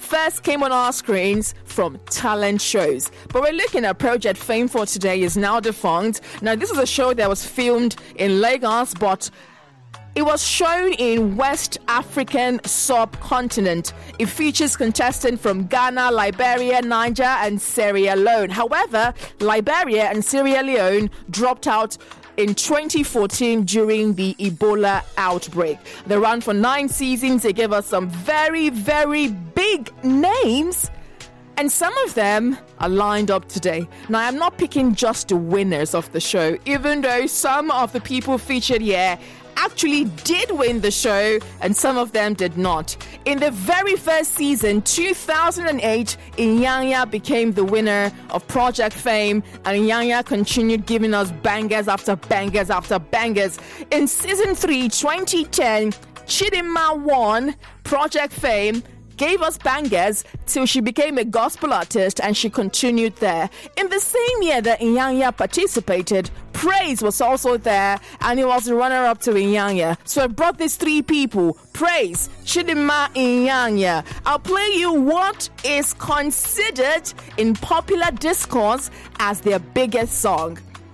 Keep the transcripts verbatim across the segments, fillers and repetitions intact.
first came on our screens from talent shows. But we're looking at Project Fame for today is now defunct. Now, this is a show that was filmed in Lagos, but it was shown in West African subcontinent. It features contestants from Ghana, Liberia, Niger, and Sierra Leone. However, Liberia and Sierra Leone dropped out in twenty fourteen during the Ebola outbreak. They ran for nine seasons. They gave us some very, very big names, and some of them are lined up today. Now, I'm not picking just the winners of the show, even though some of the people featured here actually did win the show and some of them did not. In the very first season, two thousand eight, Inyanya became the winner of Project Fame, and Inyanya continued giving us bangers after bangers after bangers. In season three, twenty ten, Chidinma won Project Fame, gave us bangers till she became a gospel artist, and she continued there. In the same year that Inyanya participated, Praise was also there, and he was the runner-up to Inyanya. So I brought these three people: Praise, Chidinma, Inyanya. I'll play you what is considered in popular discourse as their biggest song.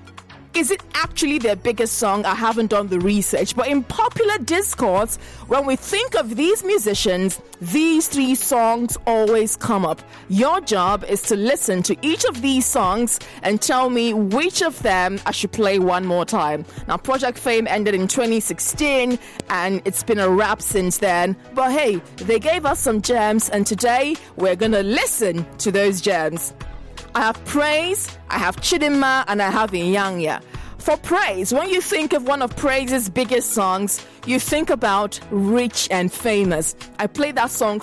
Is it actually their biggest song? I haven't done the research. But in popular discourse, when we think of these musicians, these three songs always come up. Your job is to listen to each of these songs and tell me which of them I should play one more time. Now, Project Fame ended in twenty sixteen, and it's been a wrap since then. But hey, they gave us some gems, and today we're going to listen to those gems. I have Praise, I have Chidinma, and I have Inyanya. For Praise, when you think of one of Praise's biggest songs, you think about Rich and Famous. I play that song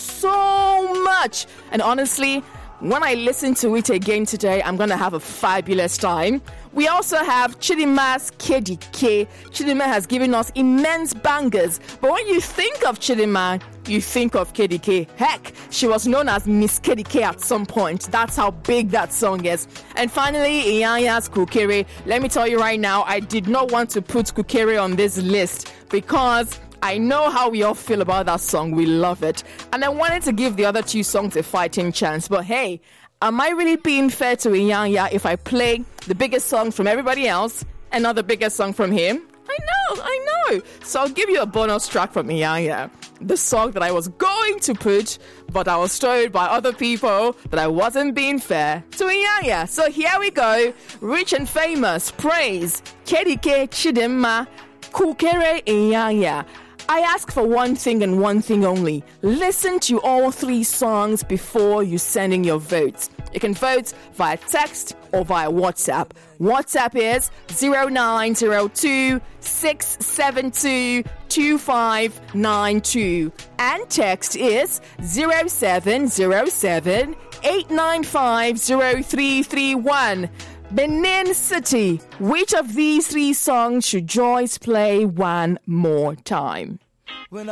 so much, and honestly, when I listen to it again today, I'm going to have a fabulous time. We also have Chidinma's K D K. Chidinma has given us immense bangers. But when you think of Chidinma, you think of K D K. Heck, she was known as Miss K D K at some point. That's how big that song is. And finally, Inyanya's Kukere. Let me tell you right now, I did not want to put Kukere on this list because I know how we all feel about that song. We love it. And I wanted to give the other two songs a fighting chance. But hey, am I really being fair to Inyanya if I play the biggest song from everybody else and not the biggest song from him? I know, I know. So I'll give you a bonus track from Inyanya. The song that I was going to put, but I was told by other people that I wasn't being fair to Inyanya. So here we go. Rich and Famous, Praise, K D K, Chidinma, Kukere, Inyanya. I ask for one thing and one thing only. Listen to all three songs before you send in your votes. You can vote via text or via WhatsApp. WhatsApp is zero nine zero two, six seven two, two five nine two. And text is zero seven zero seven, eight nine five, zero three three one. Benin City, which of these three songs should Joyce play one more time?